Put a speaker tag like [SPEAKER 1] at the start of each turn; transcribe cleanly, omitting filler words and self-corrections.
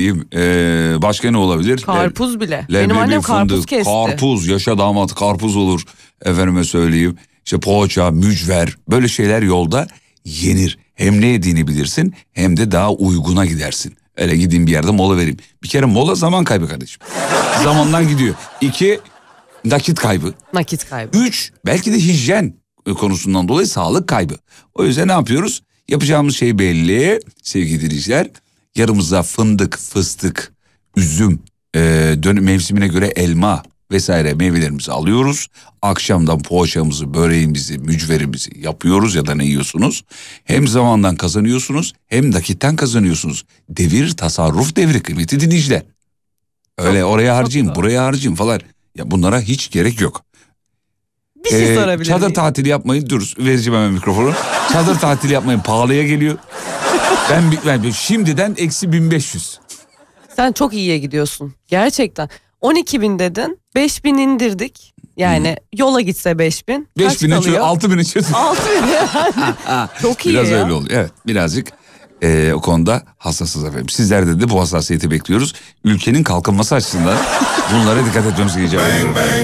[SPEAKER 1] söyleyeyim. Başka ne olabilir?
[SPEAKER 2] Karpuz bile.
[SPEAKER 1] Leblebi,
[SPEAKER 2] Benim annem karpuz
[SPEAKER 1] fındık,
[SPEAKER 2] kesti.
[SPEAKER 1] karpuz, yaşa damat karpuz olur. Efendime söyleyeyim. İşte poğaça, mücver, böyle şeyler yolda yenir. Hem ne yediğini bilirsin hem de daha uyguna gidersin. Öyle gideyim bir yerde mola vereyim. Bir kere mola zaman kaybı kardeşim. Zamandan gidiyor. 2, nakit kaybı.
[SPEAKER 2] Nakit kaybı.
[SPEAKER 1] 3, belki de hijyen konusundan dolayı sağlık kaybı. O yüzden ne yapıyoruz? Yapacağımız şey belli sevgili dinleyiciler. Yanımıza fındık, fıstık, üzüm, mevsimine göre elma vesaire meyvelerimizi alıyoruz. Akşamdan poğaçamızı, böreğimizi, mücverimizi yapıyoruz ya da ne yiyorsunuz. Hem zamandan kazanıyorsunuz hem nakitten kazanıyorsunuz. Devir tasarruf devri kıymetli dinleyiciler. Öyle oraya harcayayım, buraya harcayayım falan. Ya bunlara hiç gerek yok.
[SPEAKER 2] Bir şey sorabilir miyim?
[SPEAKER 1] Çadır tatili yapmayın. Dur, vereceğim hemen mikrofonu. Çadır tatili yapmayın, pahalıya geliyor. Ben şimdiden -1500.
[SPEAKER 2] Sen çok iyiye gidiyorsun. Gerçekten. 12.000 dedin. 5.000 indirdik. Yani yola gitse 5.000.
[SPEAKER 1] 5.000'e çözüm, 6.000'e çözüm.
[SPEAKER 2] 6.000 yani. Çok iyi
[SPEAKER 1] Biraz
[SPEAKER 2] ya.
[SPEAKER 1] öyle oluyor. Evet, birazcık o konuda hassasız efendim. Sizlerde de bu hassasiyeti bekliyoruz. Ülkenin kalkınması açısından bunlara dikkat etmemiz gerekiyor.